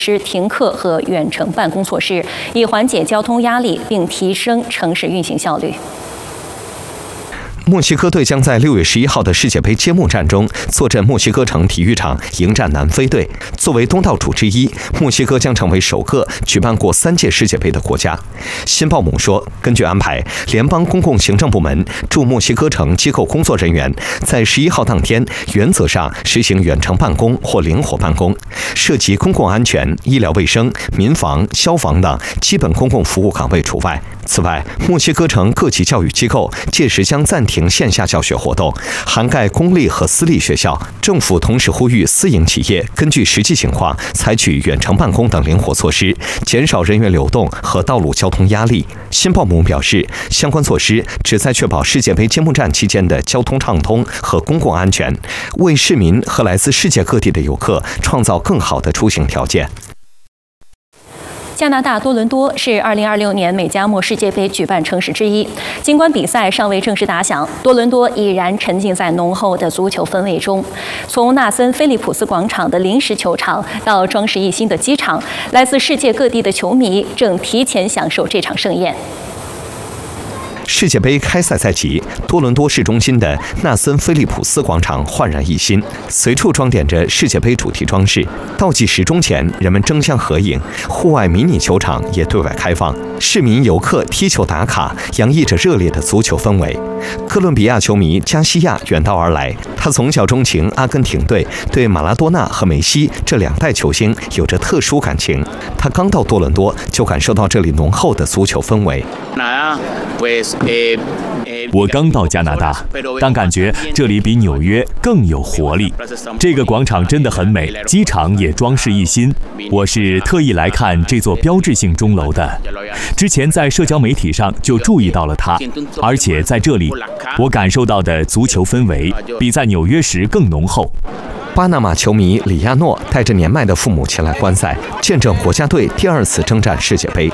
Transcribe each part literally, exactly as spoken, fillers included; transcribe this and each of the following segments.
实停课和远程办公措施，以缓解交通压力，并提升城市运行效率。 墨西哥队将在六月十一号的世界杯揭幕战中坐镇墨西哥城体育场迎战南非队。作为东道主之一，墨西哥将成为首个举办过三届世界杯的国家。辛鲍姆说，根据安排，联邦公共行政部门驻墨西哥城机构工作人员在十一号当天原则上实行远程办公或灵活办公，涉及公共安全、医疗卫生、民防、消防等基本公共服务岗位除外。此外，墨西哥城各级教育机构届时将暂停 线下教学活动，涵盖公立和私立学校。政府同时呼吁私营企业根据实际情况采取远程办公等灵活措施，减少人员流动和道路交通压力。辛鲍姆表示，相关措施旨在确保世界杯揭幕战期间的交通畅通和公共安全，为市民和来自世界各地的游客创造更好的出行条件。 加拿大多伦多是二零二六年美加墨世界杯举办城市之一。尽管比赛尚未正式打响，多伦多已然沉浸在浓厚的足球氛围中。从纳森菲利普斯广场的临时球场到装饰一新的机场，来自世界各地的球迷正提前享受这场盛宴。 世界杯开赛在即，多伦多市中心的纳森菲利普斯广场焕然一新，随处装点着世界杯主题装饰。倒计时钟前，人们争相合影，户外迷你球场也对外开放，市民游客踢球打卡，洋溢着热烈的足球氛围。哥伦比亚球迷加西亚远道而来，他从小钟情阿根廷队，对马拉多纳和梅西这两代球星有着特殊感情。他刚到多伦多，就感受到这里浓厚的足球氛围。 我刚到加拿大，但感觉这里比纽约更有活力。这个广场真的很美，机场也装饰一新。我是特意来看这座标志性钟楼的，之前在社交媒体上就注意到了它，而且在这里，我感受到的足球氛围比在纽约时更浓厚。 巴拿马球迷里亚诺带着年迈的父母前来观赛，见证国家队第二次征战世界杯。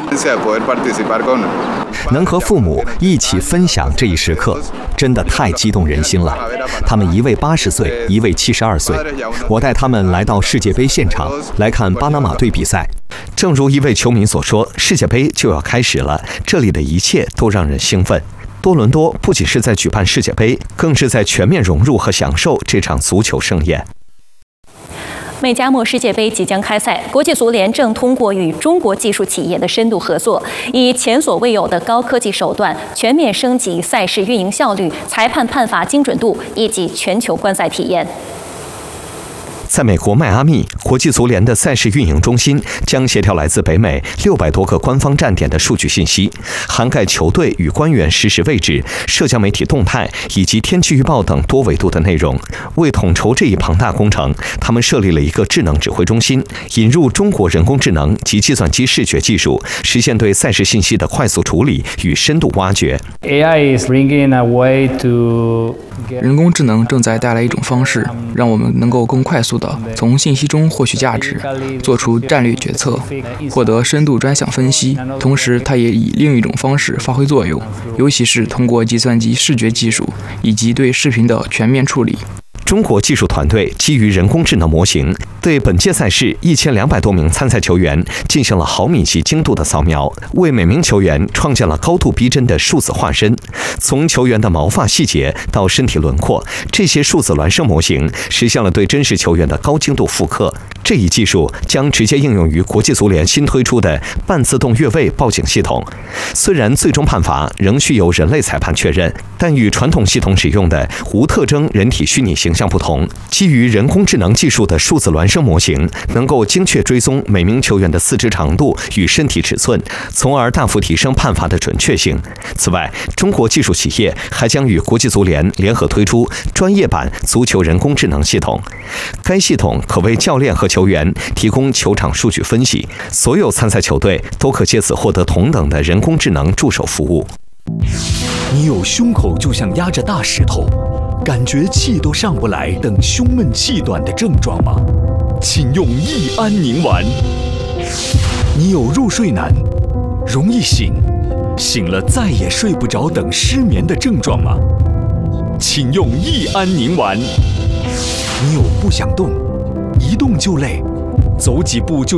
能和父母一起分享这一时刻，真的太激动人心了。他们一位八十岁，一位七十二岁。我带他们来到世界杯现场，来看巴拿马队比赛。 正如一位球迷所说，世界杯就要开始了，这里的一切都让人兴奋。 多伦多不仅是在举办世界杯，更是在全面融入和享受这场足球盛宴。 美加墨世界杯即将开赛，国际足联正通过与中国技术企业的深度合作，以前所未有的高科技手段，全面升级赛事运营效率、裁判判罚精准度以及全球观赛体验。 在美国迈阿密，国际足联的赛事运营中心将协调来自北美六百多个官方站点的数据信息，涵盖球队与官员实时位置、社交媒体动态以及天气预报等多维度的内容。为统筹这一庞大工程，他们设立了一个智能指挥中心，引入中国人工智能及计算机视觉技术，实现对赛事信息的快速处理与深度挖掘。 A I is bringing a way to 人工智能正在带来一种方式，让我们能够更快速地从信息中获取价值，做出战略决策，获得深度专项分析。同时，它也以另一种方式发挥作用，尤其是通过计算机视觉技术以及对视频的全面处理。 中国技术团队基于人工智能模型，对本届赛事一千两百多名参赛球员进行了毫米级精度的扫描，为每名球员创建了高度逼真的数字化身。从球员的毛发细节到身体轮廓，这些数字孪生模型实现了对真实球员的高精度复刻。这一技术将直接应用于国际足联新推出的半自动越位报警系统。虽然最终判罚仍需由人类裁判确认，但与传统系统使用的无特征人体虚拟形象 不同，基于人工智能技术的数字孪生模型能够精确追踪每名球员的四肢长度与身体尺寸，从而大幅提升判罚的准确性。此外，中国技术企业还将与国际足联联合推出专业版足球人工智能系统。该系统可为教练和球员提供球场数据分析，所有参赛球队都可借此获得同等的人工智能助手服务。 你有胸口就像压着大石头， 感觉气都上不来等胸闷气短的症状吗？请用益安宁丸。你有入睡难、容易醒、醒了再也睡不着等失眠的症状吗？请用益安宁丸。你有不想动、一动就累、走几步就